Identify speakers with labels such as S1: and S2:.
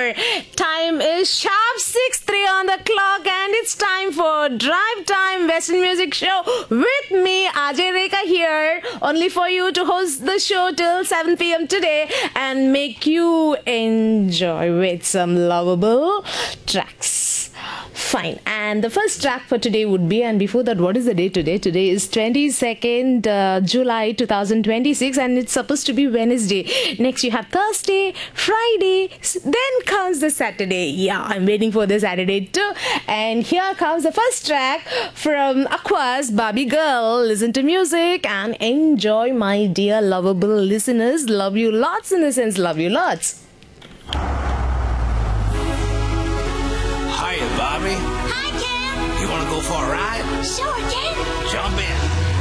S1: here. Time is sharp 6:03 on the clock, and it's time for Drive Time Western Music Show with me, Ajay Rekha here, only for you to host the show till 7 p.m. today and make you enjoy with some lovable tracks. Fine. And the first track for today would be, and before that, what is the date today? Today is 22nd July 2026, and it's supposed to be Wednesday. Next you have Thursday, Friday, then comes the Saturday. Yeah, I'm waiting for the Saturday too. And here comes the first track from Aqua's Barbie Girl. Listen to music and enjoy, my dear lovable listeners. Love you lots, in the sense, love you lots.
S2: Hiya, Bobby.
S3: Hi, Ken.
S2: You want to go for a ride?
S3: Sure, Ken.
S2: Jump in.